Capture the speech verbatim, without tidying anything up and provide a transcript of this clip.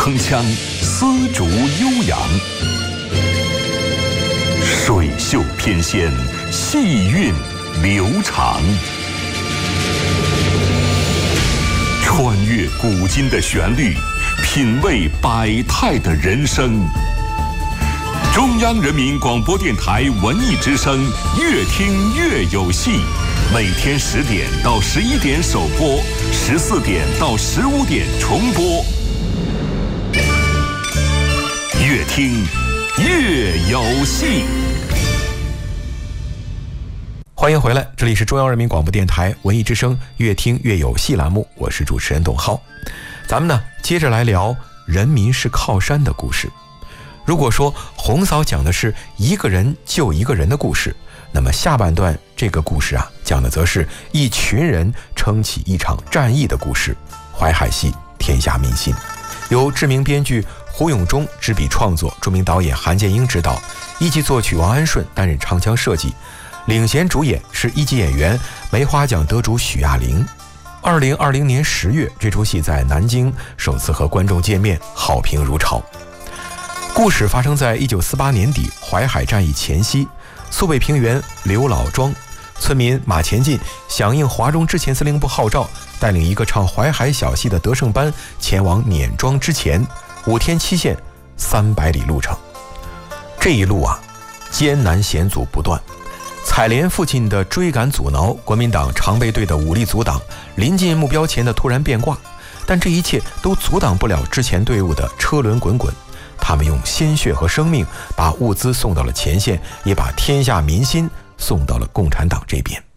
铿锵，丝竹悠扬，水袖翩跹，细韵流长。穿越古今的旋律，品味百态的人生。中央人民广播电台文艺之声，越听越有戏。每天十点到十一点首播，十四点到十五点重播。越听越有戏。 欢迎回来，这里是中央人民广播电台文艺之声越听越有戏栏目，我是主持人董浩。咱们呢接着来聊人民是靠山的故事。如果说红嫂讲的是一个人救一个人的故事，那么下半段这个故事啊，讲的则是一群人撑起一场战役的故事。淮海戏天下民心，由知名编剧胡永忠执笔创作，著名导演韩建英执导，一级作曲王安顺担任唱腔设计，领衔主演是一级演员梅花奖得主许亚玲。二零二零年十月，这出戏在南京首次和观众见面，好评如潮。故事发生在一九四八年底淮海战役前夕，苏北平原刘老庄村民马前进响应华中之前司令部号召，带领一个唱淮海小戏的德胜班前往碾庄之前，五天期限三百里路程。这一路啊，艰难险阻不断，采莲附近的追赶阻挠，国民党常备队的武力阻挡，临近目标前的突然变卦，但这一切都阻挡不了之前队伍的车轮滚滚。他们用鲜血和生命把物资送到了前线，也把天下民心送到了共产党这边。